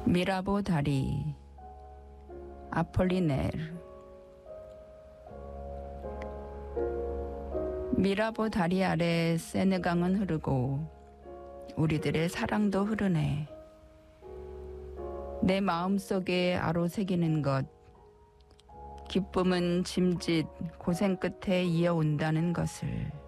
미라보 다리 아폴리네르. 미라보 다리 아래 세느강은 흐르고 우리들의 사랑도 흐르네. 내 마음속에 아로새기는 것, 기쁨은 짐짓 고생 끝에 이어온다는 것을.